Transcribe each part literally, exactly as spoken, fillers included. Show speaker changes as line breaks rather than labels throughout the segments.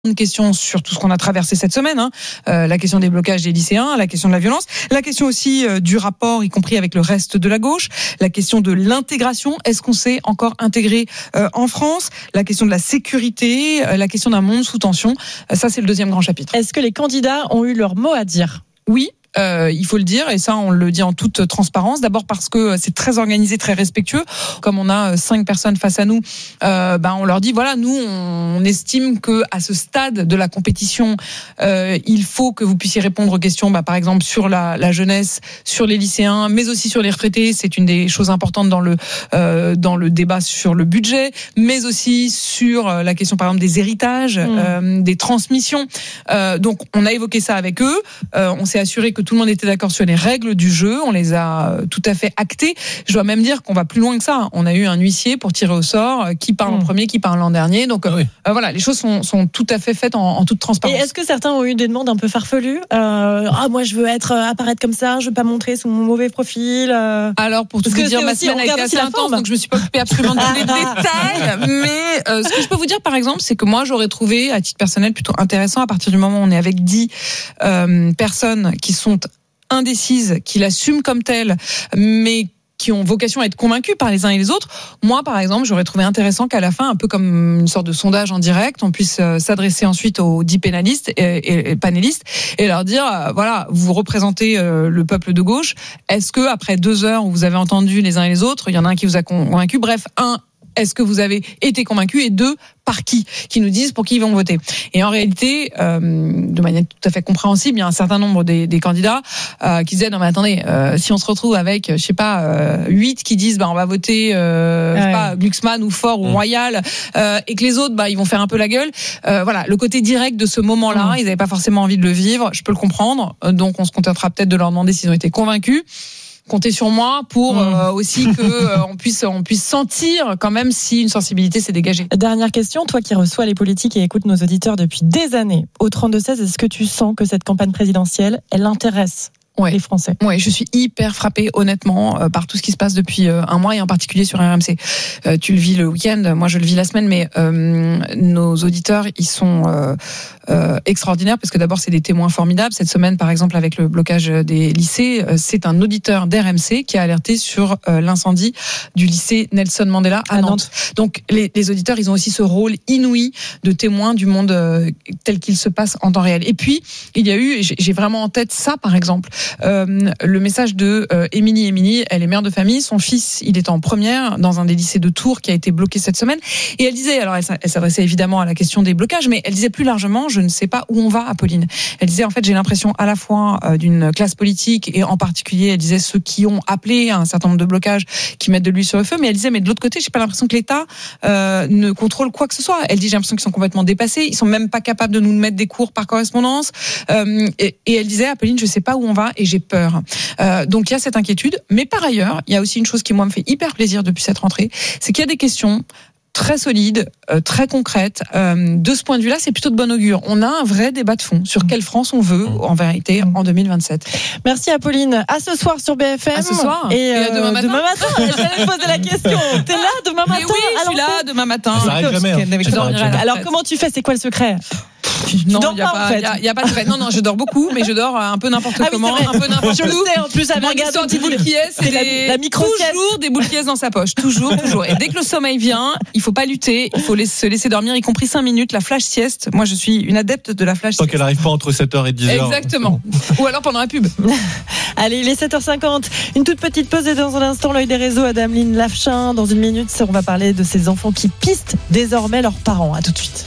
Une question sur tout ce qu'on a traversé cette semaine, hein. euh, la question des blocages des lycéens, la question de la violence, la question aussi euh, du rapport, y compris avec le reste de la gauche, la question de l'intégration, est-ce qu'on s'est encore intégré euh, en France, la question de la sécurité, euh, la question d'un monde sous tension, euh, ça c'est le deuxième grand chapitre.
Est-ce que les candidats ont eu leur mot à dire ?
Oui. Euh, il faut le dire, et ça on le dit en toute transparence. D'abord parce que c'est très organisé, très respectueux. Comme on a cinq personnes face à nous, euh, ben on leur dit voilà, nous on estime que à ce stade de la compétition, euh, il faut que vous puissiez répondre aux questions, bah, par exemple sur la, la jeunesse, sur les lycéens, mais aussi sur les retraités. C'est une des choses importantes dans le euh, dans le débat sur le budget, mais aussi sur la question par exemple des héritages, mmh. euh, des transmissions. Euh, donc on a évoqué ça avec eux. Euh, on s'est assuré que tout le monde était d'accord sur les règles du jeu, on les a tout à fait actées. Je dois même dire qu'on va plus loin que ça. On a eu un huissier pour tirer au sort qui parle mmh. en premier, qui parle l'an dernier. Donc oui. euh, voilà, les choses sont, sont tout à fait faites en, en toute transparence.
Et est-ce que certains ont eu des demandes un peu farfelues ? euh, Ah, moi je veux être apparaître comme ça, je veux pas montrer sous mon mauvais profil. Euh...
Alors pour tout vous dire, ma semaine a été assez intense, donc je me suis pas occupée absolument de tous les détails. Mais euh, ce que je peux vous dire, par exemple, c'est que moi j'aurais trouvé, à titre personnel, plutôt intéressant à partir du moment où on est avec dix euh, personnes qui sont indécises, qui l'assument comme telles, mais qui ont vocation à être convaincus par les uns et les autres. Moi, par exemple, j'aurais trouvé intéressant qu'à la fin, un peu comme une sorte de sondage en direct, on puisse s'adresser ensuite aux dix pénalistes et, et, et panélistes et leur dire, euh, voilà, vous représentez euh, le peuple de gauche. Est-ce que après deux heures où vous avez entendu les uns et les autres, il y en a un qui vous a convaincu. Bref, un, est-ce que vous avez été convaincu, et deux, par qui, qui nous disent pour qui ils vont voter. Et en réalité, euh, de manière tout à fait compréhensible, il y a un certain nombre des, des candidats euh, qui disaient non mais attendez, euh, si on se retrouve avec, je sais pas, euh, huit qui disent bah on va voter, euh, je sais pas, Glucksmann ou Faure ou Royal, euh, et que les autres bah ils vont faire un peu la gueule. Euh, voilà, le côté direct de ce moment-là, mmh. ils n'avaient pas forcément envie de le vivre. Je peux le comprendre. Donc on se contentera peut-être de leur demander s'ils ont été convaincus. Comptez sur moi pour euh, aussi que euh, on puisse on puisse sentir quand même si une sensibilité s'est dégagée.
Dernière question, toi qui reçois les politiques et écoutes nos auditeurs depuis des années, au trente-deux seize, est-ce que tu sens que cette campagne présidentielle, elle intéresse
ouais.
les Français?
Ouais, je suis hyper frappée honnêtement euh, par tout ce qui se passe depuis euh, un mois et en particulier sur R M C. Euh, tu le vis le week-end, moi je le vis la semaine, mais euh, nos auditeurs ils sont euh, euh, extraordinaires parce que d'abord c'est des témoins formidables. Cette semaine par exemple avec le blocage des lycées, euh, c'est un auditeur d'R M C qui a alerté sur euh, l'incendie du lycée Nelson Mandela à, à Nantes. Nantes. Donc les, les auditeurs ils ont aussi ce rôle inouï de témoins du monde euh, tel qu'il se passe en temps réel. Et puis il y a eu, j'ai, j'ai vraiment en tête ça par exemple. Euh, le message de euh, Émilie. Émilie, elle est mère de famille. Son fils, il est en première dans un des lycées de Tours qui a été bloqué cette semaine. Et elle disait, alors elle, elle s'adressait évidemment à la question des blocages, mais elle disait plus largement, je ne sais pas où on va, Apolline. Elle disait, en fait, j'ai l'impression à la fois euh, d'une classe politique et en particulier, elle disait ceux qui ont appelé à un certain nombre de blocages qui mettent de l'huile sur le feu. Mais elle disait, mais de l'autre côté, j'ai pas l'impression que l'État euh, ne contrôle quoi que ce soit. Elle dit, j'ai l'impression qu'ils sont complètement dépassés. Ils sont même pas capables de nous mettre des cours par correspondance. Euh, et, et elle disait, Apolline, je sais pas où on va et j'ai peur. Euh, donc il y a cette inquiétude, mais par ailleurs, il y a aussi une chose qui moi me fait hyper plaisir depuis cette rentrée, c'est qu'il y a des questions très solides, euh, très concrètes. Euh, de ce point de vue-là, c'est plutôt de bon augure. On a un vrai débat de fond sur quelle France on veut, en vérité, en deux mille vingt-sept.
Merci Apolline. À ce soir sur B F M.
À ce soir.
Et, euh,
et à demain matin.
Demain matin. J'allais poser la question. T'es là demain matin?
Mais oui, je suis là demain matin.
Ça arrive jamais. Hein.
Je dors, alors comment tu fais? C'est quoi le secret?
Non, il n'y a, en fait. a, a pas de secret. Non, non, je dors beaucoup, mais je dors un peu n'importe ah comment, oui, un peu n'importe
je où. Je le sais, en plus, avec
l'histoire des boules qui est, c'est des...
la, la micro
toujours des boules qui est dans sa poche. Toujours, toujours. Et dès que le sommeil vient, il faut pas lutter, il faut laisser, se laisser dormir, y compris cinq minutes, la flash sieste. Moi, je suis une adepte de la flash
Tant
sieste.
Tant qu'elle n'arrive pas entre sept heures et dix heures.
Exactement. Ou alors pendant la pub.
Allez, il est sept heures cinquante. Une toute petite pause et dans un instant, l'œil des réseaux, Adameline Lafchin. Dans une minute, on va parler de ces enfants qui pistent désormais leurs parents. À tout de suite.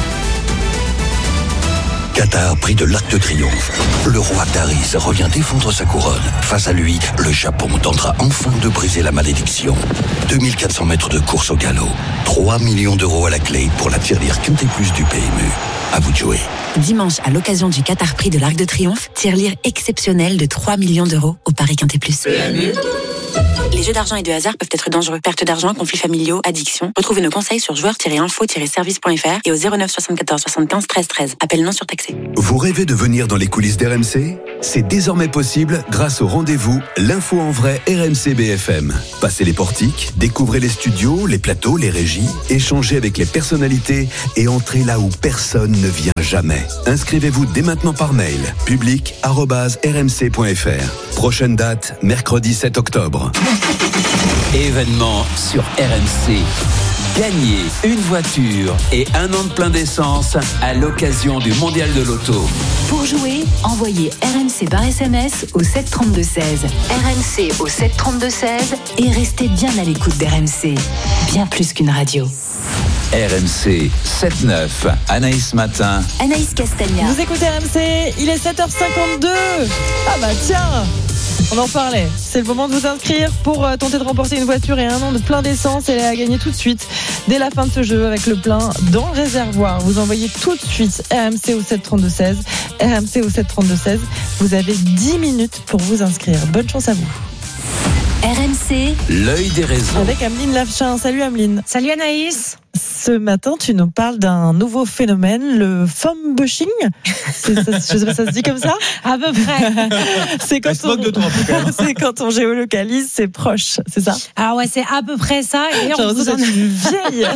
Qatar, prix de l'Arc de Triomphe. Le roi Taris revient défendre sa couronne. Face à lui, le Japon tentera enfin de briser la malédiction. deux mille quatre cents mètres de course au galop. trois millions d'euros à la clé pour la tirelire Quintet Plus du P M U. À vous de jouer.
Dimanche, à l'occasion du Qatar Prix de l'Arc de Triomphe, tirelire exceptionnelle de trois millions d'euros au Paris Quintet Plus.
P M U
Les jeux d'argent et de hasard peuvent être dangereux. Perte d'argent, conflits familiaux, addiction. Retrouvez nos conseils sur joueurs tiret info tiret service point f r et au zéro neuf soixante-quatorze soixante-quinze treize treize. Appel non surtaxé.
Vous rêvez de venir dans les coulisses d'R M C ? C'est désormais possible grâce au rendez-vous L'info en vrai R M C B F M. Passez les portiques, découvrez les studios, les plateaux, les régies, échangez avec les personnalités et entrez là où personne ne vient jamais. Inscrivez-vous dès maintenant par mail public arobase r m c point f r. Prochaine date, mercredi sept octobre.
Événement sur R M C. Gagnez une voiture et un an de plein d'essence à l'occasion du Mondial de l'Auto.
Pour jouer, envoyez R M C par S M S au sept trente-deux seize. R M C au sept trente-deux seize et restez bien à l'écoute d'R M C. Bien plus qu'une radio.
R M C sept neuf, Anaïs Matin.
Anaïs Castagna.
Vous écoutez R M C, il est sept heures cinquante-deux. Ah bah tiens, on en parlait. C'est le moment de vous inscrire pour tenter de remporter une voiture et un an de plein d'essence. Elle est à gagner tout de suite dès la fin de ce jeu avec le plein dans le réservoir. Vous envoyez tout de suite R M C au sept trente-deux seize. R M C au sept trente-deux seize. Vous avez dix minutes pour vous inscrire. Bonne chance à vous.
R M C,
l'œil des réseaux.
Avec Ameline Lafchin. Salut Ameline.
Salut Anaïs.
Ce matin, tu nous parles d'un nouveau phénomène, le foambushing. C'est, ça, je sais pas, ça se dit comme ça ?
À peu près.
C'est quand, on,
de toi,
c'est quand on géolocalise, c'est proche, c'est ça ?
Alors ouais, c'est à peu près ça. Et on vous en...
une vieille.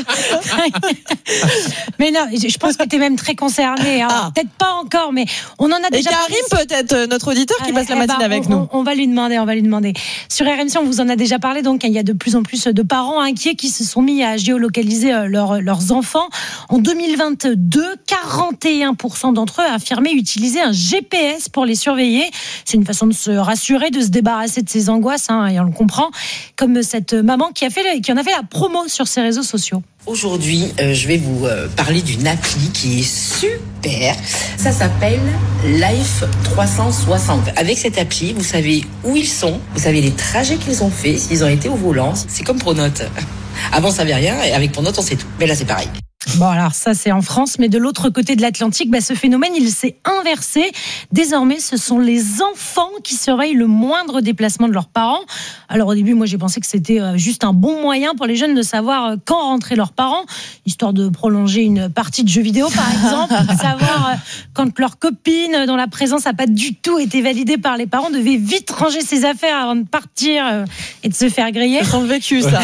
Mais non, je pense que tu es même très concernée. Hein.
Ah.
Peut-être pas encore, mais on en a déjà.
Et Karim,
parlé...
peut-être notre auditeur qui
ah,
passe la
eh
matinée
ben,
avec
on,
nous.
On, on va lui demander, on va lui demander. Sur R M C, on vous en a déjà parlé. Donc il y a de plus en plus de parents inquiets qui se sont mis à géolocaliser leur, leurs enfants. En deux mille vingt-deux, quarante et un pour cent d'entre eux affirmaient utiliser un G P S pour les surveiller. C'est une façon de se rassurer, de se débarrasser de ses angoisses, hein, et on le comprend. Comme cette maman qui, a fait, qui en a fait la promo sur ses réseaux sociaux.
Aujourd'hui, euh, je vais vous euh, parler d'une appli qui est super. Ça s'appelle Life trois cent soixante. Avec cette appli, vous savez où ils sont, vous savez les trajets qu'ils ont fait, s'ils ont été au volant. C'est comme Pronote. Avant, on savait rien, et avec Pronote, on sait tout. Mais là, c'est pareil.
Bon, alors ça, c'est en France, mais de l'autre côté de l'Atlantique, bah, ce phénomène, il s'est inversé. Désormais, ce sont les enfants qui surveillent le moindre déplacement de leurs parents. Alors au début, moi, j'ai pensé que c'était juste un bon moyen pour les jeunes de savoir quand rentrer leurs parents, histoire de prolonger une partie de jeux vidéo, par exemple, de savoir quand leur copine, dont la présence n'a pas du tout été validée par les parents, devait vite ranger ses affaires avant de partir et de se faire griller.
C'est le vécu, ça.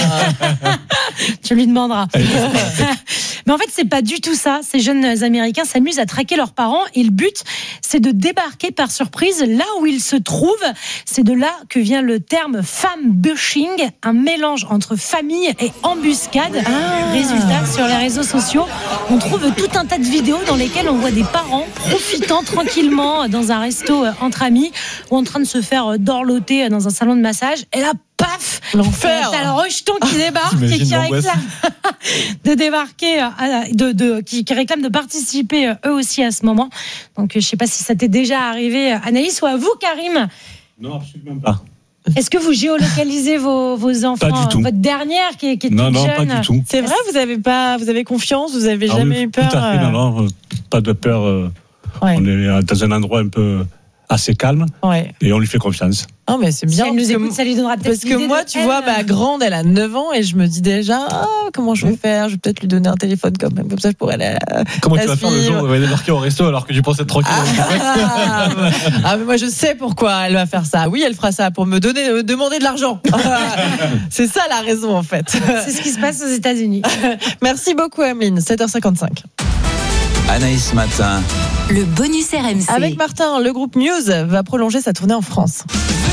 Tu lui demanderas. Mais en fait, c'est pas du tout ça. Ces jeunes Américains s'amusent à traquer leurs parents et le but, c'est de débarquer par surprise là où ils se trouvent. C'est de là que vient le terme foambushing, un mélange entre famille et embuscade. Ah. Résultat, sur les réseaux sociaux, on trouve tout un tas de vidéos dans lesquelles on voit des parents profitant tranquillement dans un resto entre amis ou en train de se faire dorloter dans un salon de massage. Et là, paf,
l'enfer.
T'as le rejeton qui débarque et qui réclame de débarquer, de, de, qui, qui réclame de participer eux aussi à ce moment. Donc je ne sais pas si ça t'est déjà arrivé, Anaïs, ou à vous, Karim.
Non, absolument pas.
Est-ce que vous géolocalisez vos, vos enfants?
Pas du tout.
Votre dernière qui est, qui est
non,
toute
non,
jeune.
pas du tout.
C'est vrai, vous avez pas, vous avez confiance, vous avez
ah
jamais
oui,
eu peur.
Tout à fait, non, non, pas de peur. Euh,
ouais.
On est dans un endroit un peu assez calme,
ouais.
Et on lui fait confiance.
Ah, mais c'est bien.
Si elle nous écoute, ça lui donnera peut-être.
Parce que moi, tu vois, ma grande, elle a neuf ans et je me dis déjà, ah, comment je vais faire? Je vais peut-être lui donner un téléphone quand même, comme ça je pourrais la.
Comment
la
tu vas faire le jour où elle va débarquer au resto alors que tu penses être tranquille?
Ah, ah, mais moi je sais pourquoi elle va faire ça. Oui, elle fera ça pour me donner, me demander de l'argent. C'est ça la raison en fait.
C'est ce qui se passe aux États-Unis.
Merci beaucoup, Ameline. sept heures cinquante-cinq.
Anaïs Matin.
Le bonus R M C.
Avec Martin, le groupe Muse va prolonger sa tournée en France.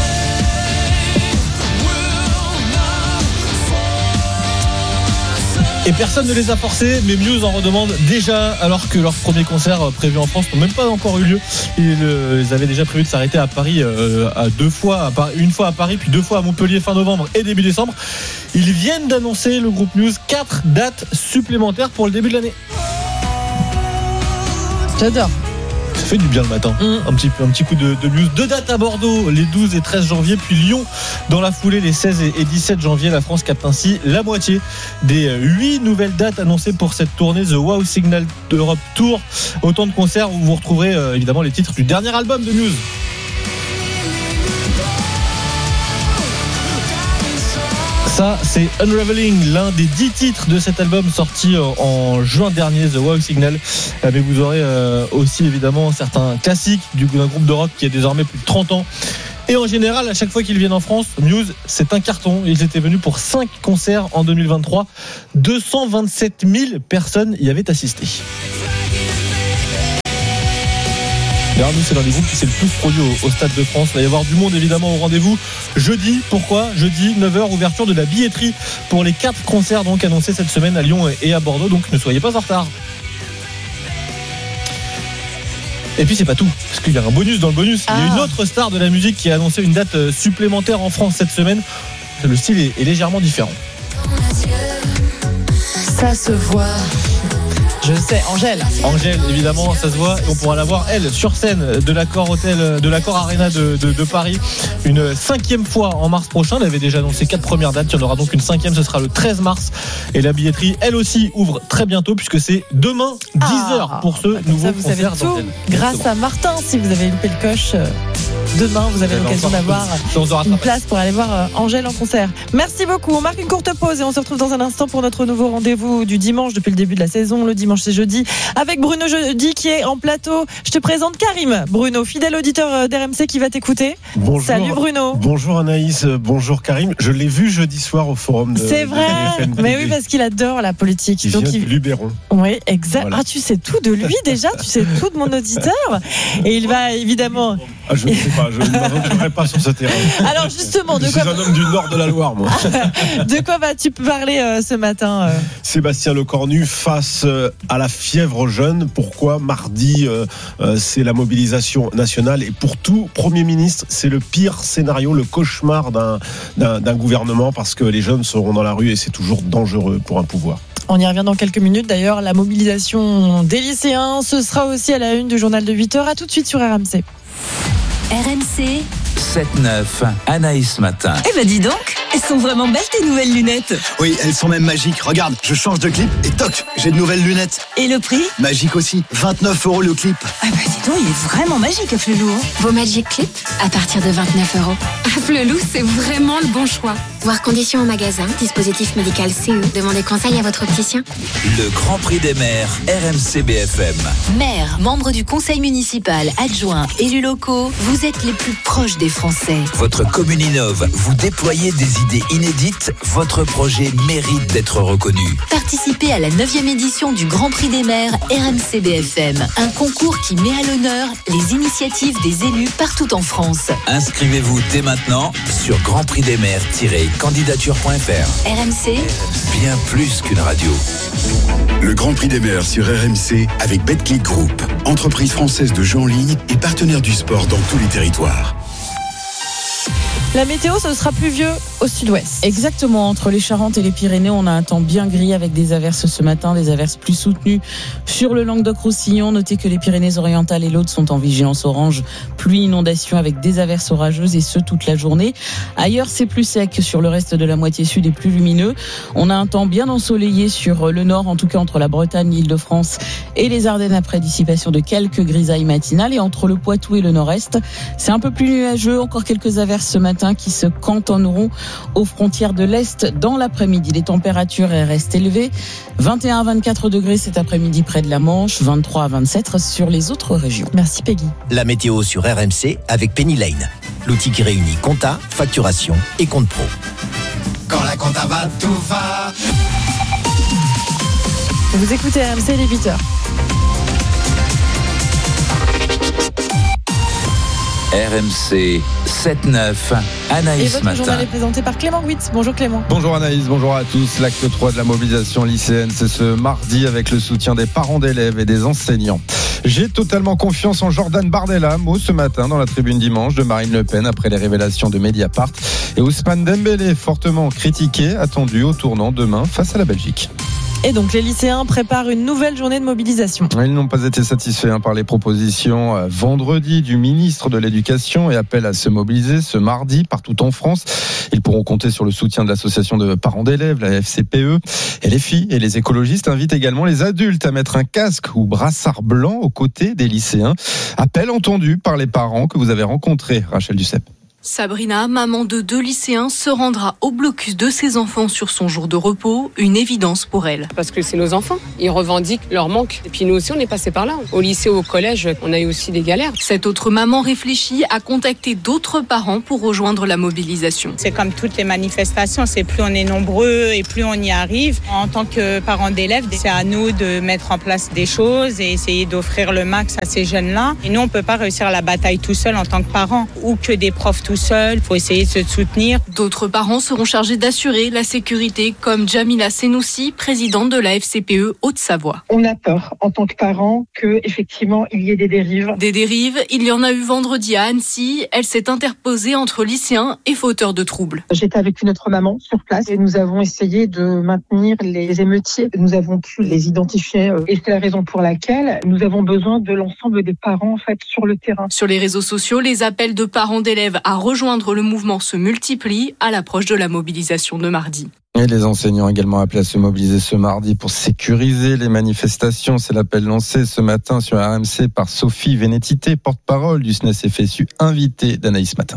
Et personne ne les a forcés, mais Muse en redemande déjà, alors que leur premier concert prévu en France n'a même pas encore eu lieu. Ils, euh, ils avaient déjà prévu de s'arrêter à Paris euh, à deux fois, à Paris, une fois à Paris, puis deux fois à Montpellier fin novembre et début décembre. Ils viennent d'annoncer, le groupe Muse, quatre dates supplémentaires pour le début de l'année.
J'adore.
Ça fait du bien le matin. Mmh. Un petit, un petit coup de, de Muse. Deux dates à Bordeaux, les douze et treize janvier, puis Lyon dans la foulée, les seize et dix-sept janvier. La France capte ainsi la moitié des huit nouvelles dates annoncées pour cette tournée The Wow Signal Europe Tour. Autant de concerts où vous retrouverez euh, évidemment les titres du dernier album de Muse. Ça, c'est Unraveling, l'un des dix titres de cet album sorti en juin dernier, The Wow Signal. Mais vous aurez aussi évidemment certains classiques d'un groupe de rock qui a désormais plus de trente ans. Et en général, à chaque fois qu'ils viennent en France, Muse, c'est un carton. Ils étaient venus pour cinq concerts en deux mille vingt-trois. deux cent vingt-sept mille personnes y avaient assisté. D'ailleurs, nous, c'est l'un des groupes qui s'est le plus produit au, au Stade de France. Il va y avoir du monde évidemment au rendez-vous jeudi. Pourquoi ? Jeudi, neuf heures, ouverture de la billetterie pour les quatre concerts donc annoncés cette semaine à Lyon et à Bordeaux. Donc ne soyez pas en retard. Et puis c'est pas tout, parce qu'il y a un bonus dans le bonus. Ah. Il y a une autre star de la musique qui a annoncé une date supplémentaire en France cette semaine. Le style est, est légèrement différent.
Ça se voit. Je sais, Angèle.
Angèle, évidemment, ça se voit. Et on pourra la voir, elle, sur scène de l'Accor Hôtel, de l'Accor Arena de, de, de Paris, une cinquième fois en mars prochain. Elle avait déjà annoncé quatre premières dates. Il y en aura donc une cinquième, ce sera le treize mars. Et la billetterie, elle aussi, ouvre très bientôt, puisque c'est demain, dix heures, pour ce
bah,
nouveau
ça, vous
concert.
Savez tout, grâce à Martin, si vous avez loupé le coche. Demain, vous avez l'occasion d'avoir une place pour aller voir Angèle en concert. Merci beaucoup. On marque une courte pause et on se retrouve dans un instant pour notre nouveau rendez-vous du dimanche depuis le début de la saison. Le dimanche, c'est jeudi. Avec Bruno Jeudi qui est en plateau. Je te présente Karim. Bruno, fidèle auditeur d'R M C qui va t'écouter.
Bonjour.
Salut Bruno.
Bonjour Anaïs. Bonjour Karim. Je l'ai vu jeudi soir au forum de.
C'est vrai.
De
Mais oui, parce qu'il adore la politique.
Il
Donc
vient
il...
de Luberon.
Oui, exact.
Voilà.
Ah, tu sais tout de lui déjà. Tu sais tout de mon auditeur. Et il va évidemment.
Ah, je ne sais pas. Je ne m'aventurerai pas sur ce terrain.
Alors justement, de
je
quoi
suis un homme du nord de la Loire, moi.
De quoi vas-tu parler euh, ce matin euh...
Sébastien Lecornu face euh, à la fièvre jeune. Pourquoi mardi euh, euh, c'est la mobilisation nationale et pour tout Premier ministre c'est le pire scénario, le cauchemar d'un, d'un, d'un gouvernement parce que les jeunes seront dans la rue et c'est toujours dangereux pour un pouvoir.
On y revient dans quelques minutes. D'ailleurs, la mobilisation des lycéens, ce sera aussi à la une du journal de huit heures. À tout de suite sur R M C.
R M C
sept neuf, Anaïs Matin.
Eh ben dis donc, elles sont vraiment belles tes nouvelles lunettes.
Oui, elles sont même magiques. Regarde, je change de clip et toc, j'ai de nouvelles lunettes.
Et le prix ?
Magique aussi, vingt-neuf euros le clip.
Ah bah dis donc, il est vraiment magique, Afflelou.
Vos Magic Clips à partir de vingt-neuf euros. Afflelou, c'est vraiment le bon choix. Voir conditions en magasin, dispositif médical C E. Demandez conseil à votre opticien.
Le Grand Prix des maires, R M C B F M.
Maire, membre du conseil municipal, adjoint, élus locaux, vous êtes les plus proches des Français.
Votre commune innove, vous déployez des idées inédites, votre projet mérite d'être reconnu.
Participez à la neuvième édition du Grand Prix des maires R M C B F M, un concours qui met à l'honneur les initiatives des élus partout en France.
Inscrivez-vous dès maintenant sur grand prix des maires tiret candidature point f r.
R M C,
bien plus qu'une radio.
Le Grand Prix des maires sur R M C avec Betclic Group, entreprise française de jeux en ligne et partenaire du sport dans tous les territoires.
La météo, ce sera pluvieux au sud-ouest.
Exactement, entre les Charentes et les Pyrénées, on a un temps bien gris avec des averses ce matin, des averses plus soutenues sur le Languedoc-Roussillon. Notez que les Pyrénées-Orientales et l'Aude sont en vigilance orange, pluie, inondation avec des averses orageuses et ce toute la journée. Ailleurs, c'est plus sec, sur le reste de la moitié sud et plus lumineux. On a un temps bien ensoleillé sur le nord, en tout cas entre la Bretagne, l'Île-de-France et les Ardennes après dissipation de quelques grisailles matinales. Et entre le Poitou et le nord-est, c'est un peu plus nuageux, encore quelques averses ce matin qui se cantonneront aux frontières de l'Est dans l'après-midi. Les températures restent élevées. vingt et un à vingt-quatre degrés cet après-midi près de la Manche, vingt-trois à vingt-sept sur les autres régions.
Merci Peggy.
La météo sur R M C avec Penny Lane. L'outil qui réunit compta, facturation et compte pro.
Quand la compta va, tout va.
Vous écoutez R M C, les huit heures.
R M C sept neuf, Anaïs
Et votre
Matin.
journal est présenté par Clément Guitz. Bonjour Clément.
Bonjour Anaïs, bonjour à tous. L'acte trois de la mobilisation lycéenne, c'est ce mardi avec le soutien des parents d'élèves et des enseignants. J'ai totalement confiance en Jordan Bardella, mot ce matin dans la tribune dimanche de Marine Le Pen après les révélations de Mediapart. Et Ousmane Dembélé, fortement critiqué, attendu au tournant demain face à la Belgique.
Et donc les lycéens préparent une nouvelle journée de mobilisation.
Ils n'ont pas été satisfaits hein, par les propositions euh, vendredi du ministre de l'Éducation et appellent à se mobiliser ce mardi partout en France. Ils pourront compter sur le soutien de l'association de parents d'élèves, la F C P E. Et les filles et les écologistes invitent également les adultes à mettre un casque ou brassard blanc aux côtés des lycéens. Appel entendu par les parents que vous avez rencontrés, Rachel Duceppe.
Sabrina, maman de deux lycéens, se rendra au blocus de ses enfants sur son jour de repos, une évidence pour elle.
Parce que c'est nos enfants, ils revendiquent leur manque. Et puis nous aussi, on est passé par là. Au lycée, au collège, on a eu aussi des galères.
Cette autre maman réfléchit à contacter d'autres parents pour rejoindre la mobilisation.
C'est comme toutes les manifestations, c'est plus on est nombreux et plus on y arrive. En tant que parents d'élèves, c'est à nous de mettre en place des choses et essayer d'offrir le max à ces jeunes-là. Et nous, on ne peut pas réussir la bataille tout seul en tant que parents ou que des profs tout seul, il faut essayer de se soutenir.
D'autres parents seront chargés d'assurer la sécurité, comme Jamila Senoussi, présidente de la F C P E Haute-Savoie.
On a peur, en tant que parents, qu'effectivement, il y ait des dérives.
Des dérives, il y en a eu vendredi à Annecy. Elle s'est interposée entre lycéens et fauteurs de troubles.
J'étais avec une autre maman sur place et nous avons essayé de maintenir les émeutiers. Nous avons pu les identifier et c'est la raison pour laquelle nous avons besoin de l'ensemble des parents en fait, sur le terrain.
Sur les réseaux sociaux, les appels de parents d'élèves à rejoindre le mouvement se multiplient à l'approche de la mobilisation de mardi.
Et les enseignants également appelés à se mobiliser ce mardi pour sécuriser les manifestations. C'est l'appel lancé ce matin sur R M C par Sophie Vénétité, porte-parole du S N E S F S U, invitée d'Anaïs Matin.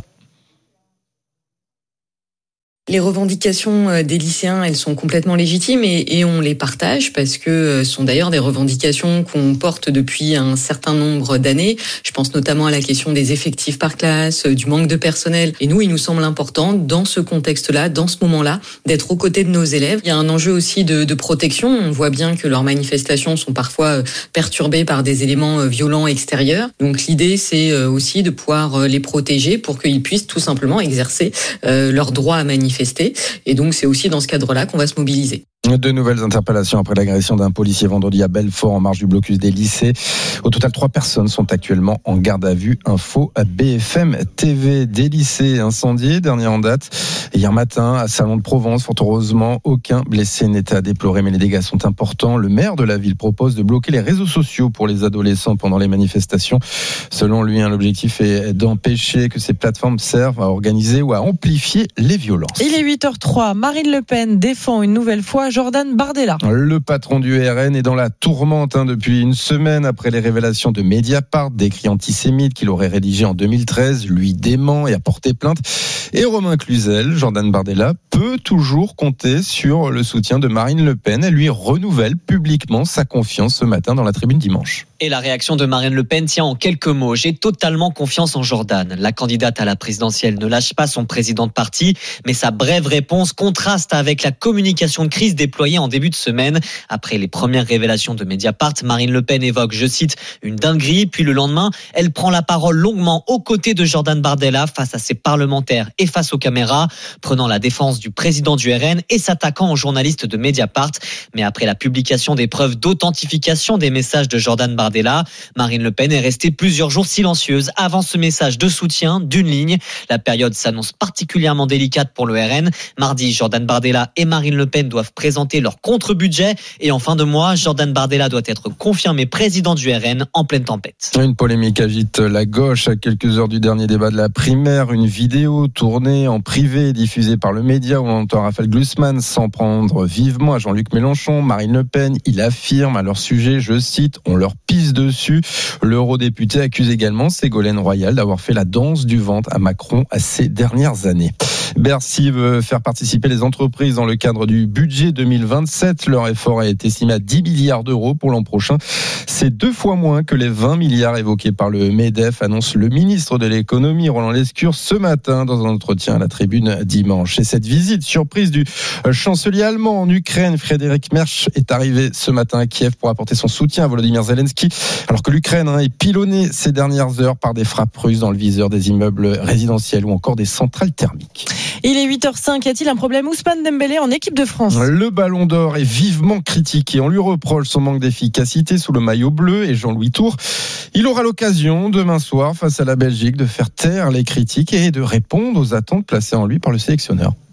Les revendications des lycéens, elles sont complètement légitimes et, et on les partage parce que ce sont d'ailleurs des revendications qu'on porte depuis un certain nombre d'années. Je pense notamment à la question des effectifs par classe, du manque de personnel. Et nous, il nous semble important, dans ce contexte-là, dans ce moment-là, d'être aux côtés de nos élèves. Il y a un enjeu aussi de, de protection. On voit bien que leurs manifestations sont parfois perturbées par des éléments violents extérieurs. Donc l'idée, c'est aussi de pouvoir les protéger pour qu'ils puissent tout simplement exercer leur droit à manifester. Et donc, c'est aussi dans ce cadre-là qu'on va se mobiliser.
De nouvelles interpellations après l'agression d'un policier vendredi à Belfort en marge du blocus des lycées. Au total, trois personnes sont actuellement en garde à vue. Info à B F M T V. Des lycées incendiés, dernier en date. Hier matin, à Salon de Provence, fort heureusement, aucun blessé n'est à déplorer, mais les dégâts sont importants. Le maire de la ville propose de bloquer les réseaux sociaux pour les adolescents pendant les manifestations. Selon lui, l'objectif est d'empêcher que ces plateformes servent à organiser ou à amplifier les violences.
Il est huit heures trois. Marine Le Pen défend une nouvelle fois Jordan Bardella.
Le patron du R N est dans la tourmente hein, depuis une semaine après les révélations de Mediapart, d'écrits antisémites qu'il aurait rédigés en deux mille treize, lui dément et a porté plainte. Et Romain Cluzel, Jordan Bardella, peut toujours compter sur le soutien de Marine Le Pen. Elle lui renouvelle publiquement sa confiance ce matin dans la tribune dimanche.
Et la réaction de Marine Le Pen tient en quelques mots. J'ai totalement confiance en Jordan. La candidate à la présidentielle ne lâche pas son président de parti, mais sa brève réponse contraste avec la communication de crise déployée en début de semaine. Après les premières révélations de Mediapart, Marine Le Pen évoque, je cite, une dinguerie. Puis le lendemain, elle prend la parole longuement aux côtés de Jordan Bardella face à ses parlementaires et face aux caméras, prenant la défense du président du R N et s'attaquant aux journalistes de Mediapart. Mais après la publication des preuves d'authentification des messages de Jordan Bardella, Marine Le Pen est restée plusieurs jours silencieuse avant ce message de soutien d'une ligne. La période s'annonce particulièrement délicate pour le R N. Mardi, Jordan Bardella et Marine Le Pen doivent présenter leur contre-budget. Et en fin de mois, Jordan Bardella doit être confirmé président du R N en pleine tempête.
Une polémique agite la gauche à quelques heures du dernier débat de la primaire. Une vidéo tournée en privé, diffusée par le média, où on entend Raphaël Glucksmann s'en prendre vivement à Jean-Luc Mélenchon. Marine Le Pen, il affirme à leur sujet, je cite, on leur pisse dessus. L'eurodéputé accuse également Ségolène Royal d'avoir fait la danse du ventre à Macron à ces dernières années. Bercy veut faire participer les entreprises dans le cadre du budget deux mille vingt-sept. Leur effort est estimé à dix milliards d'euros pour l'an prochain. C'est deux fois moins que les vingt milliards évoqués par le MEDEF, annonce le ministre de l'économie Roland Lescure ce matin dans un entretien à la tribune dimanche. Et cette visite surprise du chancelier allemand en Ukraine, Frédéric Mersch, est arrivé ce matin à Kiev pour apporter son soutien à Volodymyr Zelensky, alors que l'Ukraine hein, est pilonnée ces dernières heures par des frappes russes dans le viseur des immeubles résidentiels ou encore des centrales thermiques.
Il est huit heures cinq. Y a-t-il un problème? Ousmane Dembélé en équipe de France.
Le Ballon d'Or est vivement critiqué. On lui reproche son manque d'efficacité sous le maillot bleu et Jean-Louis Tour. Il aura l'occasion demain soir face à la Belgique de faire taire les critiques et de répondre aux attentes placées en lui par le sélectionneur.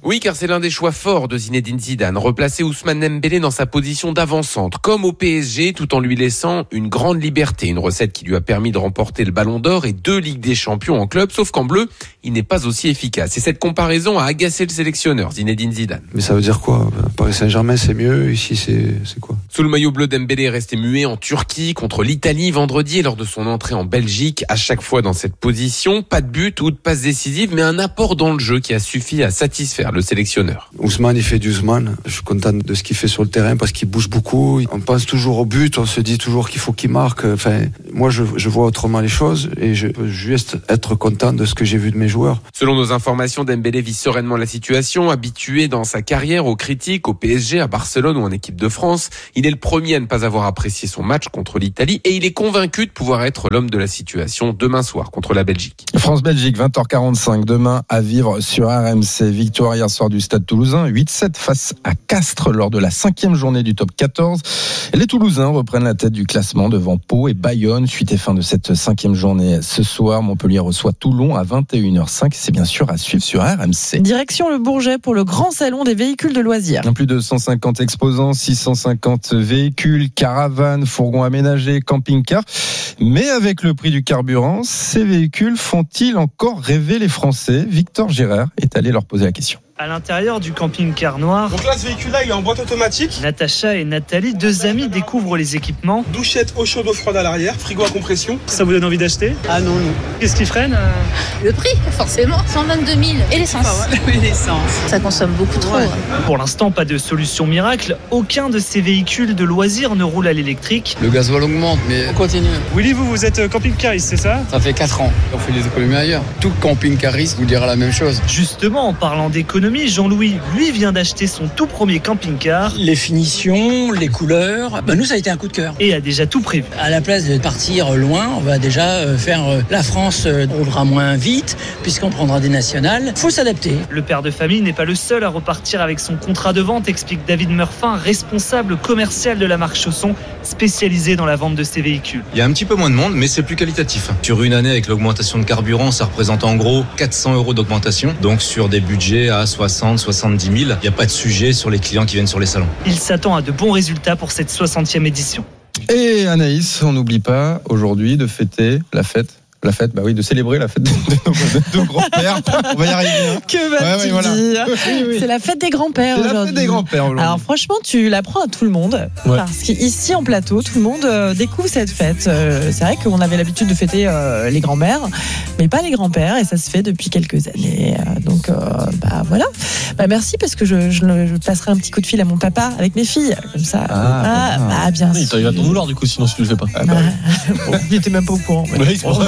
Oui, car c'est l'un des choix forts de Zinedine Zidane, replacer Ousmane Dembélé dans sa position d'avant-centre, comme au P S G, tout en lui laissant une grande liberté, une recette qui lui a permis de remporter le Ballon d'Or et deux Ligues des Champions en club, sauf qu'en bleu, il n'est pas aussi efficace. Et cette comparaison a agacé le sélectionneur, Zinedine Zidane.
Mais ça veut dire quoi ? Paris Saint-Germain, c'est mieux, ici, c'est, c'est quoi ?
Sous le maillot bleu, Dembélé est resté muet en Turquie, contre l'Italie vendredi et lors de son entrée en Belgique, à chaque fois dans cette position, pas de but ou de passe décisive, mais un apport dans le jeu qui a suffi à satisfaire le sélectionneur.
Ousmane, il fait du Ousmane. Je suis content de ce qu'il fait sur le terrain parce qu'il bouge beaucoup. On pense toujours au but, on se dit toujours qu'il faut qu'il marque. Enfin, moi, je, je vois autrement les choses et je peux juste être content de ce que j'ai vu de mes joueurs.
Selon nos informations, Dembélé vit sereinement la situation, habitué dans sa carrière aux critiques, au P S G, à Barcelone ou en équipe de France. Il est le premier à ne pas avoir apprécié son match contre l'Italie et il est convaincu de pouvoir être l'homme de la situation demain soir contre la Belgique.
France-Belgique, vingt heures quarante-cinq, demain à vivre sur R M C. Victoire hier soir du Stade Toulousain, huit sept face à Castres lors de la cinquième journée du top quatorze. Les Toulousains reprennent la tête du classement devant Pau et Bayonne. Suite et fin de cette cinquième journée ce soir. Montpellier reçoit Toulon à vingt et une heures cinq. C'est bien sûr à suivre sur R M C.
Direction le Bourget pour le grand salon des véhicules de loisirs.
Plus de cent cinquante exposants, six cent cinquante véhicules, caravanes, fourgons aménagés, camping-cars. Mais avec le prix du carburant, ces véhicules font-ils encore rêver les Français ? Victor Gérard est allé leur poser la question.
À l'intérieur du camping-car noir.
Donc là, ce véhicule-là, il est en boîte automatique.
Natacha et Nathalie, deux amies, découvrent les équipements.
Douchette eau chaude, eau froide à l'arrière, frigo à compression.
Ça vous donne envie d'acheter ?
Ah non, non.
Qu'est-ce qui freine ?
Le prix, forcément. cent vingt-deux mille. Et l'essence. Ah ouais, oui, l'essence. Ça consomme beaucoup trop. Ouais.
Pour l'instant, pas de solution miracle. Aucun de ces véhicules de loisirs ne roule à l'électrique.
Le gasoil augmente, mais on continue.
Willy, vous, vous êtes camping-cariste, c'est ça ?
Ça fait quatre ans. On fait des économies ailleurs. Tout camping-cariste vous dira la même chose.
Justement, en parlant d'économie, Jean-Louis, lui, vient d'acheter son tout premier camping-car.
Les finitions, les couleurs, ben nous ça a été un coup de cœur.
Et a déjà tout prévu.
À la place de partir loin, on va déjà faire la France, on roulera moins vite puisqu'on prendra des nationales. Faut s'adapter.
Le père de famille n'est pas le seul à repartir avec son contrat de vente, explique David Murphin, responsable commercial de la marque Chausson, spécialisé dans la vente de ces véhicules.
Il y a un petit peu moins de monde, mais c'est plus qualitatif. Sur une année, avec l'augmentation de carburant, ça représente en gros quatre cents euros d'augmentation. Donc sur des budgets à soixante, soixante-dix mille, il n'y a pas de sujet sur les clients qui viennent sur les salons.
Il s'attend à de bons résultats pour cette soixantième édition.
Et Anaïs, on n'oublie pas aujourd'hui de fêter la fête. La fête, bah oui, de célébrer la fête de nos, de nos grands-pères. On va y arriver. Hein.
Que vas-tu ouais, ouais, voilà. dire oui, oui. C'est la fête des grands-pères
C'est
aujourd'hui.
la fête des grands-pères aujourd'hui.
Alors franchement, tu l'apprends à tout le monde. Ouais. Parce qu'ici en plateau, tout le monde euh, découvre cette fête. Euh, c'est vrai qu'on avait l'habitude de fêter euh, les grands-mères, mais pas les grands-pères, et ça se fait depuis quelques années. Euh, donc, euh, bah voilà. Bah, merci parce que je, je, je passerai un petit coup de fil à mon papa avec mes filles, comme ça. Ah, ah bah bien
oui,
sûr.
Il va t'en vouloir du coup, sinon si tu le fais pas.
Ah, bah, bon, il était même pas au courant. Mais oui, bon.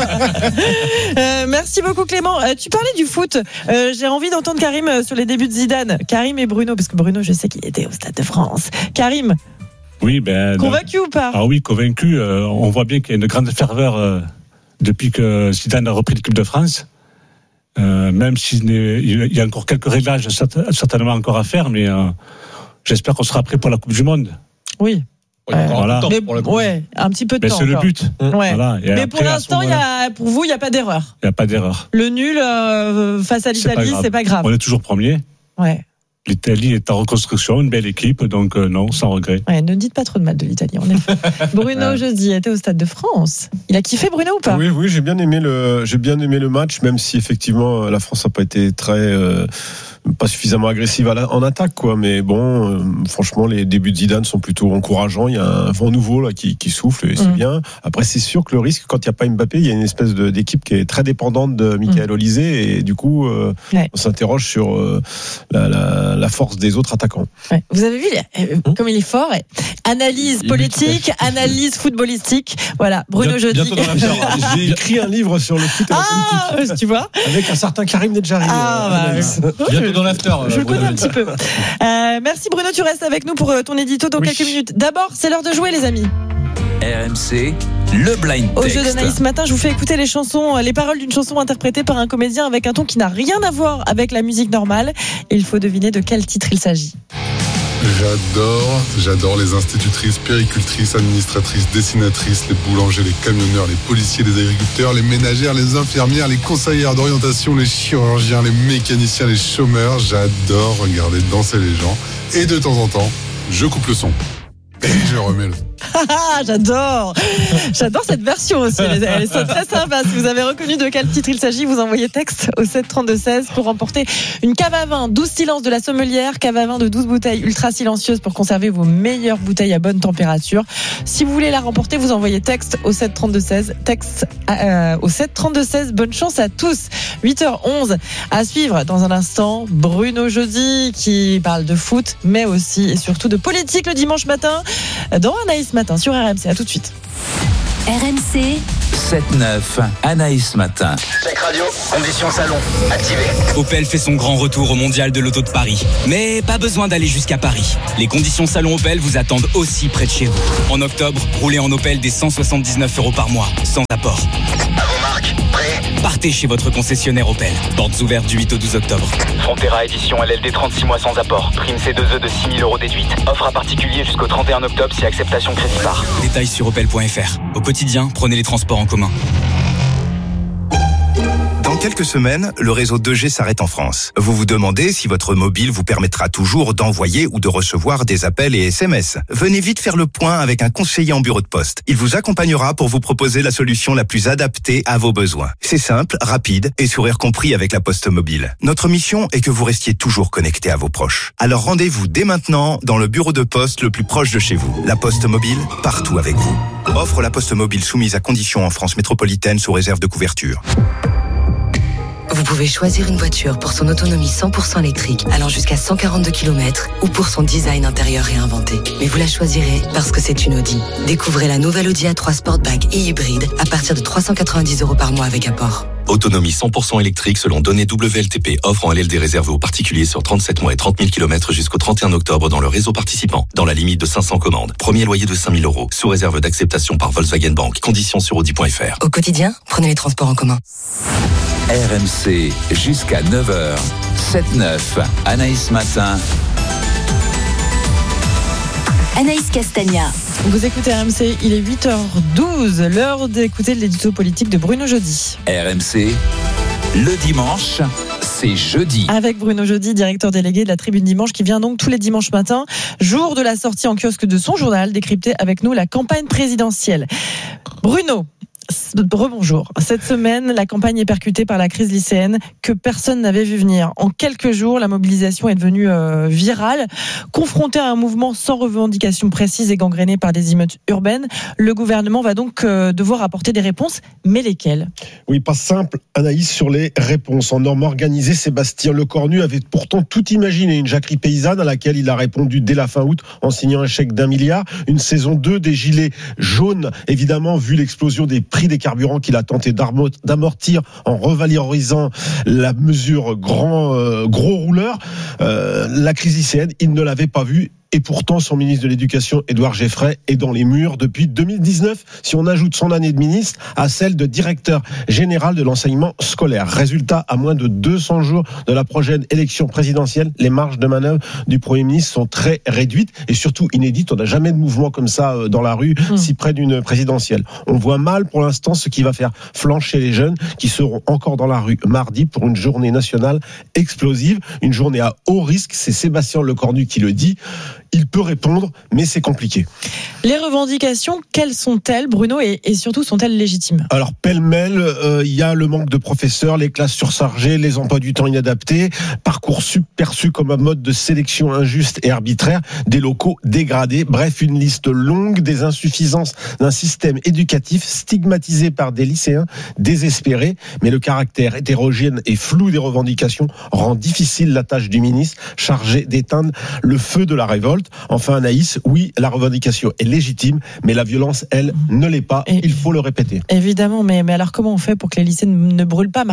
euh, merci beaucoup Clément. Euh, tu parlais du foot. Euh, j'ai envie d'entendre Karim euh, sur les débuts de Zidane. Karim et Bruno, parce que Bruno, je sais qu'il était au Stade de France. Karim.
Oui, ben.
Convaincu ou pas ?
Ah oui, convaincu. Euh, on voit bien qu'il y a une grande ferveur euh, depuis que Zidane a repris l'équipe de France. Euh, même s'il y a encore quelques réglages certainement encore à faire, mais euh, j'espère qu'on sera prêt pour la Coupe du Monde.
Oui.
Ouais, voilà.
Mais, ouais, un petit peu de
mais
temps.
c'est
encore.
le but.
Ouais.
Voilà.
Mais après, pour l'instant, y a, pour vous, il n'y a pas d'erreur.
Il n'y a pas d'erreur.
Le nul euh, face à l'Italie, c'est pas grave.
On est toujours premier.
Ouais.
L'Italie est en reconstruction, une belle équipe, donc euh, non, sans regret.
Ouais, ne dites pas trop de mal de l'Italie, en effet. Bruno Josy était au Stade de France. Il a kiffé Bruno ou pas ?
Oui, oui, j'ai bien aimé le, j'ai bien aimé le match, même si effectivement la France n'a pas été très, euh, pas suffisamment agressive à la, en attaque, quoi. Mais bon, euh, franchement, les débuts de Zidane sont plutôt encourageants. Il y a un vent nouveau là qui, qui souffle et c'est mmh. bien. Après, c'est sûr que le risque, quand il n'y a pas Mbappé, il y a une espèce de, d'équipe qui est très dépendante de Michael mmh. Olise et du coup, euh, ouais. on s'interroge sur euh, la, la, la force des autres attaquants.
Ouais. Vous avez vu euh, comme il est fort. Analyse politique, analyse footballistique. Voilà, Bruno Jody.
J'ai écrit un livre sur le foot et la
ah,
politique.
Tu vois,
avec un certain Karim Nedjari.
Ah,
euh,
bah,
bientôt dans l'after.
Je le connais un petit peu. Euh, merci Bruno, tu restes avec nous pour ton édito dans oui. quelques minutes. D'abord, c'est l'heure de jouer, les amis.
R M C, le blind text.
Au jeu d'analyse ce matin, je vous fais écouter les chansons, les paroles d'une chanson interprétée par un comédien avec un ton qui n'a rien à voir avec la musique normale. Et il faut deviner de quel titre il s'agit.
J'adore, j'adore les institutrices, péricultrices, administratrices, dessinatrices, les boulangers, les camionneurs, les policiers, les agriculteurs, les ménagères, les infirmières, les conseillères d'orientation, les chirurgiens, les mécaniciens, les chômeurs. J'adore regarder danser les gens. Et de temps en temps, je coupe le son. Et je remets le...
J'adore, j'adore cette version aussi. Elle est, elle est très sympa. Si vous avez reconnu de quel titre il s'agit, vous envoyez texte au sept trente-deux seize pour remporter une cave à vin douze silences de la Sommelière, cave à vin de douze bouteilles ultra silencieuses pour conserver vos meilleures bouteilles à bonne température. Si vous voulez la remporter, vous envoyez texte au sept trente-deux seize. Texte euh, au sept trente-deux seize. Bonne chance à tous. huit heures onze à suivre dans un instant. Bruno Jeudi qui parle de foot, mais aussi et surtout de politique le dimanche matin dans Anaïs Matin sur R M C. À tout de suite.
R M C
sept neuf, Anaïs Matin.
Check radio, conditions salon, activé.
Opel fait son grand retour au Mondial de l'Auto de Paris. Mais pas besoin d'aller jusqu'à Paris. Les conditions salon Opel vous attendent aussi près de chez vous. En octobre, roulez en Opel des cent soixante-dix-neuf euros par mois, sans apport.
À vos marques, prêt ?
Partez chez votre concessionnaire Opel. Portes ouvertes du huit au douze octobre.
Frontera édition L L D trente-six mois sans apport. Prime C deux E de six mille euros déduite. Offre à particulier jusqu'au trente et un octobre si acceptation crédit par.
Détails sur opel point f r. Au quotidien, prenez les transports en commun.
Dans quelques semaines, le réseau deux G s'arrête en France. Vous vous demandez si votre mobile vous permettra toujours d'envoyer ou de recevoir des appels et S M S. Venez vite faire le point avec un conseiller en bureau de poste. Il vous accompagnera pour vous proposer la solution la plus adaptée à vos besoins. C'est simple, rapide et sourire compris avec la Poste Mobile. Notre mission est que vous restiez toujours connecté à vos proches. Alors rendez-vous dès maintenant dans le bureau de poste le plus proche de chez vous. La Poste Mobile, partout avec vous. Offre la Poste Mobile soumise à conditions en France métropolitaine sous réserve de couverture.
Vous pouvez choisir une voiture pour son autonomie cent pour cent électrique, allant jusqu'à cent quarante-deux kilomètres, ou pour son design intérieur réinventé. Mais vous la choisirez parce que c'est une Audi. Découvrez la nouvelle Audi A trois Sportback et hybride à partir de trois cent quatre-vingt-dix euros par mois avec apport.
Autonomie cent pour cent électrique selon données W L T P. Offre en L L D réservée aux particuliers sur trente-sept mois et trente mille kilomètres jusqu'au trente et un octobre dans le réseau participant. Dans la limite de cinq cents commandes. Premier loyer de cinq mille euros. Sous réserve d'acceptation par Volkswagen Bank. Conditions sur audi point f r.
Au quotidien, prenez les transports en commun.
R M C jusqu'à neuf heures. sept neuf, Anaïs Matin.
Anaïs Castagna.
Vous écoutez R M C, il est huit heures douze, l'heure d'écouter l'édito politique de Bruno Jeudi.
R M C, le dimanche, c'est jeudi.
Avec Bruno Jeudi, directeur délégué de la Tribune Dimanche, qui vient donc tous les dimanches matins, jour de la sortie en kiosque de son journal, décrypter avec nous la campagne présidentielle. Bruno, rebonjour. Cette semaine, la campagne est percutée par la crise lycéenne que personne n'avait vu venir. En quelques jours, la mobilisation est devenue euh, virale. Confronté à un mouvement sans revendication précise et gangréné par des émeutes urbaines, le gouvernement va donc euh, devoir apporter des réponses. Mais lesquelles ?
Oui, pas simple, Anaïs, sur les réponses. En norme organisée, Sébastien Lecornu avait pourtant tout imaginé. Une jacquerie paysanne à laquelle il a répondu dès la fin août en signant un chèque d'un milliard. Une saison deux des gilets jaunes, évidemment, vu l'explosion des prix des carburants qu'il a tenté d'amortir en revalorisant la mesure grand, euh, gros rouleur. Euh, la crise lycéenne, il ne l'avait pas vue. Et pourtant, son ministre de l'Éducation, Édouard Geffray, est dans les murs depuis deux mille dix-neuf, si on ajoute son année de ministre à celle de directeur général de l'enseignement scolaire. Résultat, à moins de deux cents jours de la prochaine élection présidentielle, les marges de manœuvre du Premier ministre sont très réduites et surtout inédites. On n'a jamais de mouvement comme ça dans la rue, mmh. si près d'une présidentielle. On voit mal pour l'instant ce qui va faire flancher les jeunes qui seront encore dans la rue mardi pour une journée nationale explosive, une journée à haut risque. C'est Sébastien Lecornu qui le dit. Il peut répondre, mais c'est compliqué.
Les revendications, quelles sont-elles, Bruno, et, et surtout, sont-elles légitimes ?
Alors, pêle-mêle, il euh, y a le manque de professeurs, les classes surchargées, les emplois du temps inadaptés, Parcoursup perçu comme un mode de sélection injuste et arbitraire, des locaux dégradés, bref, une liste longue des insuffisances d'un système éducatif stigmatisé par des lycéens désespérés, mais le caractère hétérogène et flou des revendications rend difficile la tâche du ministre chargé d'éteindre le feu de la révolte. Enfin, Anaïs, oui, la revendication est légitime, mais la violence, elle, ne l'est pas. Et il faut le répéter.
Évidemment, mais, mais alors comment on fait pour que les lycées ne brûlent pas mardi ?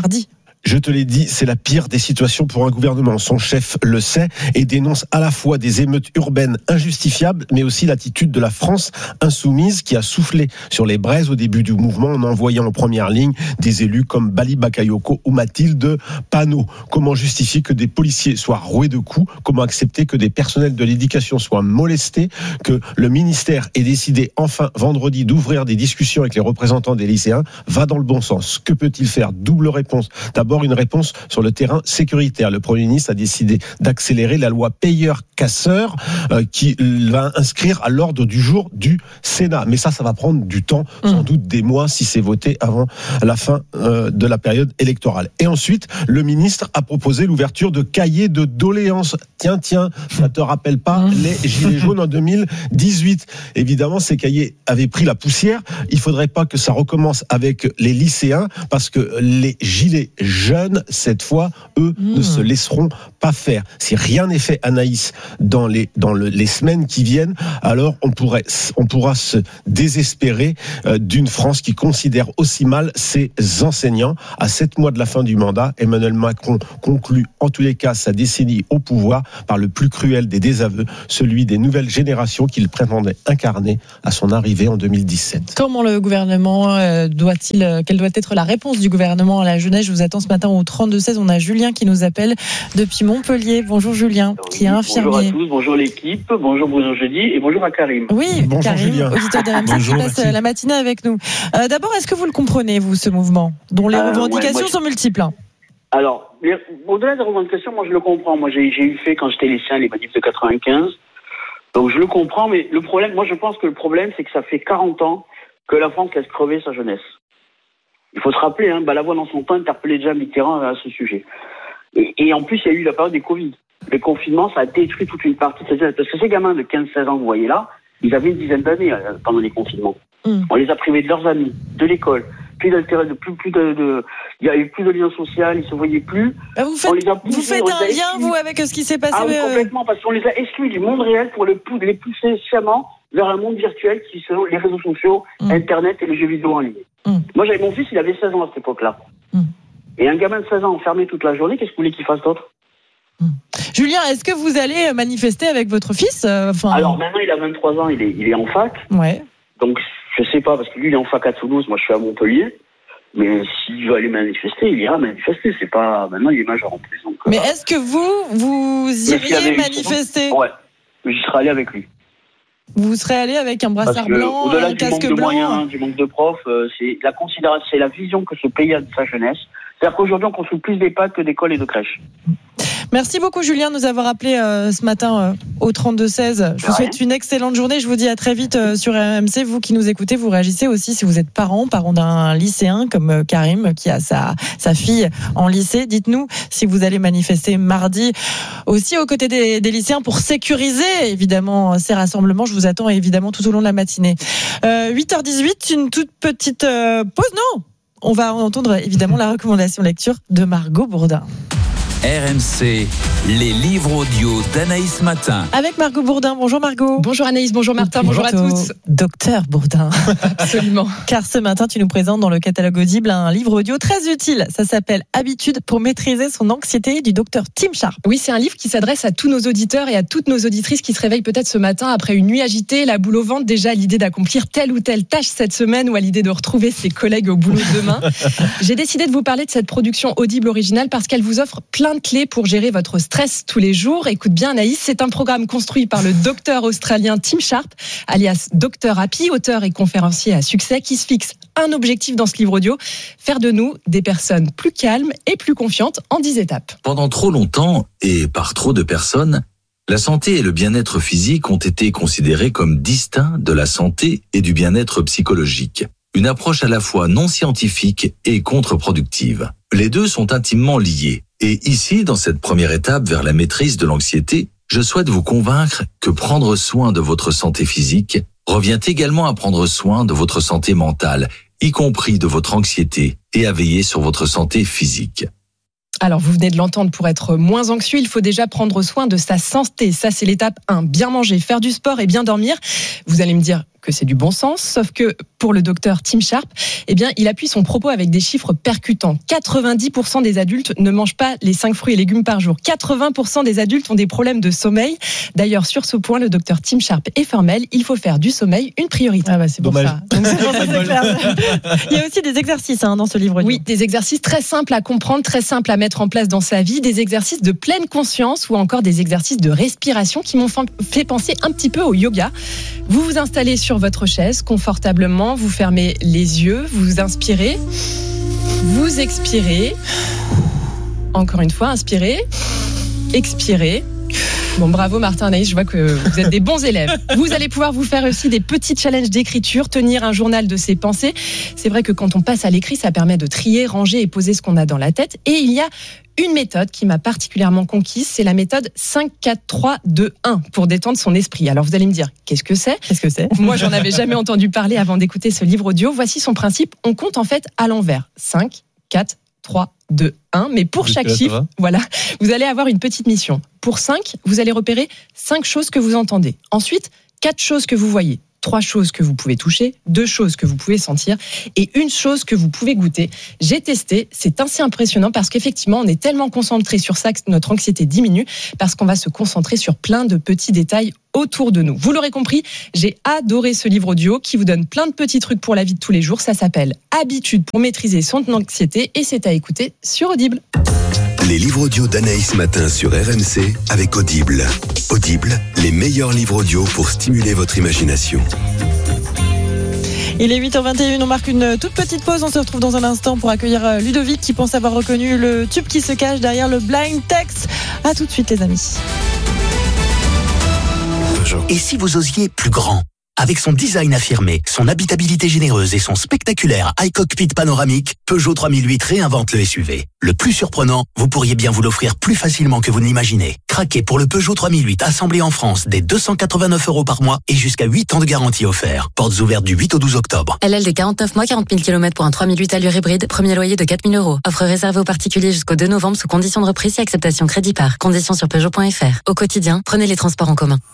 Je te l'ai dit, c'est la pire des situations pour un gouvernement. Son chef le sait et dénonce à la fois des émeutes urbaines injustifiables, mais aussi l'attitude de la France insoumise qui a soufflé sur les braises au début du mouvement en envoyant en première ligne des élus comme Bali Bakayoko ou Mathilde Panot. Comment justifier que des policiers soient roués de coups? Comment accepter que des personnels de l'éducation soient molestés? Que le ministère ait décidé enfin vendredi d'ouvrir des discussions avec les représentants des lycéens va dans le bon sens. Que peut-il faire? Double réponse. D'abord, une réponse sur le terrain sécuritaire. Le Premier ministre a décidé d'accélérer la loi payeur-casseur euh, qui va inscrire à l'ordre du jour du Sénat. Mais ça, ça va prendre du temps, sans mmh. doute des mois, si c'est voté avant la fin euh, de la période électorale. Et ensuite, le ministre a proposé l'ouverture de cahiers de doléances. Tiens, tiens, ça te rappelle pas mmh. les Gilets jaunes en deux mille dix-huit? Évidemment, ces cahiers avaient pris la poussière. Il faudrait pas que ça recommence avec les lycéens, parce que les Gilets jeunes, cette fois, eux, mmh. ne se laisseront pas faire. Si rien n'est fait, Anaïs, dans les, dans le, les semaines qui viennent, alors on pourrait, on pourra se désespérer euh, d'une France qui considère aussi mal ses enseignants. À sept mois de la fin du mandat, Emmanuel Macron conclut en tous les cas sa décennie au pouvoir par le plus cruel des désaveux, celui des nouvelles générations qu'il prétendait incarner à son arrivée en deux mille dix-sept.
Comment le gouvernement euh, doit-il, euh, quelle doit être la réponse du gouvernement à la jeunesse? Je vous attends ce matin au trente-deux seize. On a Julien qui nous appelle depuis Montpellier. Bonjour Julien, oui, qui est infirmier.
Bonjour à tous, bonjour l'équipe, bonjour Bruno Jeudi et bonjour à Karim.
Oui,
bonjour
Karim,
Julien.
auditeur d'R M C qui passe la matinée avec nous. Euh, d'abord, est-ce que vous le comprenez, vous, ce mouvement, dont les euh, revendications ouais, moi, sont multiples?
Alors, les, au-delà des revendications, moi je le comprends. Moi j'ai, j'ai eu fait quand j'étais lycéen les manifs de quatre-vingt-quinze. Donc je le comprends, mais le problème, moi je pense que le problème, c'est que ça fait quarante ans que la France laisse crever sa jeunesse. Il faut se rappeler, hein, Balavoine dans son temps interpellait déjà Mitterrand à ce sujet. Et, et en plus, il y a eu la période des Covid. Le confinement, ça a détruit toute une partie de cette jeunesse. Parce que ces gamins de quinze seize ans que vous voyez là, ils avaient une dizaine d'années euh, pendant les confinements. Mm. On les a privés de leurs amis, de l'école. Plus d'intérêt, de plus, plus de, de, il y avait plus de lien social, ils se voyaient plus.
Bah vous faites, on les a poussés, vous faites un lien, vous, avec ce qui s'est passé.
Ah oui, complètement, parce qu'on les a exclus du monde réel pour le, les pousser sciemment vers un monde virtuel qui sont les réseaux sociaux, mm. Internet et les jeux vidéo en ligne. Mm. Moi, j'avais mon fils, il avait seize ans à cette époque-là. Mm. Et un gamin de seize ans enfermé toute la journée, qu'est-ce que vous voulez qu'il fasse d'autre?
mm. Julien, est-ce que vous allez manifester avec votre fils? enfin...
Alors maintenant, il a vingt-trois ans, il est, il est en fac.
Ouais.
Donc, je sais pas, parce que lui, il est en fac à Toulouse, moi, je suis à Montpellier. Mais s'il veut aller manifester, il ira manifester. C'est pas, maintenant, il est majeur en plus. Donc,
mais euh... est-ce que vous, vous iriez manifester?
Ouais. J'y serais allé avec lui.
Vous serez allé avec un brassard
que,
blanc,
au-delà
un
du
casque
manque de
blanc
moyens, du manque de profs, euh, c'est la considération, c'est la vision que ce pays a de sa jeunesse. C'est-à-dire qu'aujourd'hui, on construit plus d'EHPAD que d'écoles et de crèches.
Merci beaucoup Julien de nous avoir appelé euh, ce matin euh, au trente-deux seize. Je vous souhaite une excellente journée. Je vous dis à très vite euh, sur R M C. Vous qui nous écoutez, vous réagissez aussi si vous êtes parent, parent d'un lycéen comme euh, Karim qui a sa, sa fille en lycée. Dites-nous si vous allez manifester mardi aussi aux côtés des, des lycéens pour sécuriser évidemment ces rassemblements. Je vous attends évidemment tout au long de la matinée. Euh, huit heures dix-huit, une toute petite euh, pause. Non, on va entendre évidemment la recommandation lecture de Margot Bourdin.
R M C, les livres audio d'Anaïs Matin.
Avec Margot Bourdin. Bonjour Margot.
Bonjour Anaïs, bonjour Martin, bonjour à tous.
Docteur Bourdin.
Absolument.
Car ce matin, tu nous présentes dans le catalogue Audible un livre audio très utile. Ça s'appelle Habitudes pour maîtriser son anxiété du docteur Tim Sharp.
Oui, c'est un livre qui s'adresse à tous nos auditeurs et à toutes nos auditrices qui se réveillent peut-être ce matin après une nuit agitée, la boule au ventre, déjà à l'idée d'accomplir telle ou telle tâche cette semaine ou à l'idée de retrouver ses collègues au boulot demain. J'ai décidé de vous parler de cette production Audible originale parce qu'elle vous offre plein de clés pour gérer votre stress tous les jours. Écoute bien Anaïs, c'est un programme construit par le docteur australien Tim Sharp, alias docteur Happy, auteur et conférencier à succès, qui se fixe un objectif dans ce livre audio, faire de nous des personnes plus calmes et plus confiantes en dix étapes.
Pendant trop longtemps, et par trop de personnes, la santé et le bien-être physique ont été considérés comme distincts de la santé et du bien-être psychologique. Une approche à la fois non scientifique et contre-productive. Les deux sont intimement liés. Et ici, dans cette première étape vers la maîtrise de l'anxiété, je souhaite vous convaincre que prendre soin de votre santé physique revient également à prendre soin de votre santé mentale, y compris de votre anxiété, et à veiller sur votre santé physique.
Alors, vous venez de l'entendre, pour être moins anxieux, il faut déjà prendre soin de sa santé. Ça, c'est l'étape un. Bien manger, faire du sport et bien dormir. Vous allez me dire que c'est du bon sens, sauf que pour le docteur Tim Sharp, eh bien, il appuie son propos avec des chiffres percutants. quatre-vingt-dix pour cent des adultes ne mangent pas les cinq fruits et légumes par jour. quatre-vingts pour cent des adultes ont des problèmes de sommeil. D'ailleurs, sur ce point, le docteur Tim Sharp est formel. Il faut faire du sommeil une priorité.
Ah bah c'est pour ça. Donc, c'est pour ça, c'est clair. Il y a aussi des exercices hein, dans ce livre.
Oui, des exercices très simples à comprendre, très simples à mettre en place dans sa vie, des exercices de pleine conscience ou encore des exercices de respiration qui m'ont fait penser un petit peu au yoga. Vous vous installez sur votre chaise confortablement, vous fermez les yeux, vous inspirez, vous expirez. Encore une fois, inspirez, expirez. Bon, bravo Martin, Anaïs, je vois que vous êtes des bons élèves. Vous allez pouvoir vous faire aussi des petits challenges d'écriture, tenir un journal de ses pensées. C'est vrai que quand on passe à l'écrit, ça permet de trier, ranger et poser ce qu'on a dans la tête. Et il y a une méthode qui m'a particulièrement conquise, c'est la méthode cinq, quatre, trois, deux, un pour détendre son esprit. Alors vous allez me dire, qu'est-ce que c'est ?
Qu'est-ce que c'est ?
Moi, j'en avais jamais entendu parler avant d'écouter ce livre audio. Voici son principe, on compte en fait à l'envers. cinq, quatre, trois, deux, un. Mais pour chaque chiffre, voilà, vous allez avoir une petite mission. Pour cinq, vous allez repérer cinq choses que vous entendez. Ensuite, quatre choses que vous voyez. Trois choses que vous pouvez toucher, deux choses que vous pouvez sentir et une chose que vous pouvez goûter. J'ai testé, c'est assez impressionnant parce qu'effectivement, on est tellement concentré sur ça que notre anxiété diminue parce qu'on va se concentrer sur plein de petits détails autour de nous. Vous l'aurez compris, j'ai adoré ce livre audio qui vous donne plein de petits trucs pour la vie de tous les jours. Ça s'appelle Habitude pour maîtriser son anxiété et c'est à écouter sur Audible.
Les livres audio d'Anaïs Matin sur R M C avec Audible. Audible, les meilleurs livres audio pour stimuler votre imagination.
Il est huit heures vingt et une, on marque une toute petite pause. On se retrouve dans un instant pour accueillir Ludovic qui pense avoir reconnu le tube qui se cache derrière le blind text. A tout de suite les amis.
Et si vous osiez plus grand ? Avec son design affirmé, son habitabilité généreuse et son spectaculaire high cockpit panoramique, Peugeot trois mille huit réinvente le S U V. Le plus surprenant, vous pourriez bien vous l'offrir plus facilement que vous ne l'imaginez. Craquez pour le Peugeot trois mille huit assemblé en France dès deux cent quatre-vingt-neuf euros par mois et jusqu'à huit ans de garantie offert. Portes ouvertes du huit au douze octobre.
L L D quarante-neuf mois, quarante mille kilomètres pour un trois mille huit allure hybride. Premier loyer de quatre mille euros. Offre réservée aux particuliers jusqu'au deux novembre sous conditions de reprise et acceptation crédit par. Conditions sur Peugeot point F R. Au quotidien, prenez les transports en commun.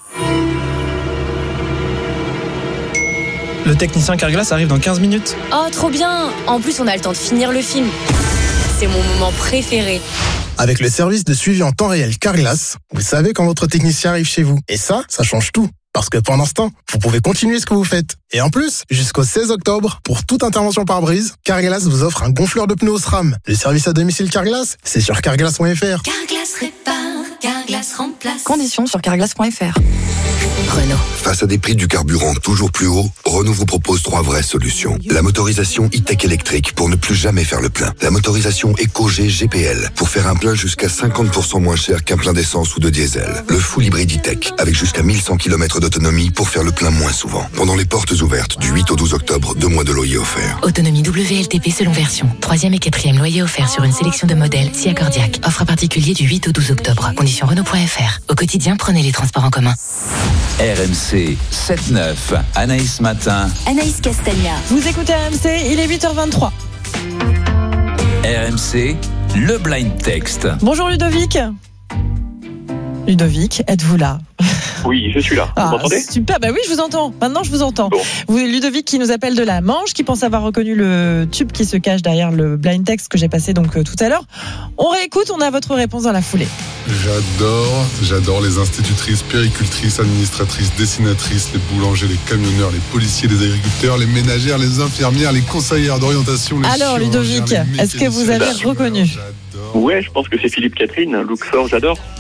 Le technicien Carglass arrive dans quinze minutes.
Oh, trop bien! En plus, on a le temps de finir le film. C'est mon moment préféré.
Avec le service de suivi en temps réel Carglass, vous savez quand votre technicien arrive chez vous. Et ça, ça change tout. Parce que pendant ce temps, vous pouvez continuer ce que vous faites. Et en plus, jusqu'au seize octobre, pour toute intervention par brise, Carglass vous offre un gonfleur de pneus SRAM. Le service à domicile Carglass, c'est sur carglass point F R.
Carglass répare, Carglass remplace.
Conditions sur carglass point F R.
Renault.
Face à des prix du carburant toujours plus hauts, Renault vous propose trois vraies solutions. La motorisation e-tech électrique pour ne plus jamais faire le plein. La motorisation EcoG G P L pour faire un plein jusqu'à cinquante pour cent moins cher qu'un plein d'essence ou de diesel. Le full hybride e-tech avec jusqu'à mille cent kilomètres d'autonomie pour faire le plein moins souvent. Pendant les portes ouvertes du huit au douze octobre, deux mois de loyer offert.
Autonomie W L T P selon version. Troisième et quatrième loyer offert sur une sélection de modèles si accordiaque. Offre à particulier du huit au douze octobre. Conditions Renault point F R. Au quotidien, prenez les transports en commun.
R M C sept neuf, Anaïs Matin.
Anaïs Castagna.
Vous écoutez R M C, il est huit heures vingt-trois.
R M C, le blind text.
Bonjour Ludovic. Ludovic, êtes-vous là ?
Oui, je suis là. Vous
ah,
m'entendez ?
Super, bah oui, je vous entends. Maintenant, je vous entends.
Bon.
Vous, Ludovic qui nous appelle de la Manche, qui pense avoir reconnu le tube qui se cache derrière le blind text que j'ai passé donc euh, tout à l'heure. On réécoute, on a votre réponse dans la foulée.
J'adore, j'adore les institutrices, péricultrices, administratrices, dessinatrices, les boulangers, les camionneurs, les policiers, les agriculteurs, les ménagères, les infirmières, les conseillères d'orientation. Les
Alors Ludovic, est-ce que vous avez reconnu ?
Ouais, je pense que c'est Philippe Catherine, Luxor, j'adore.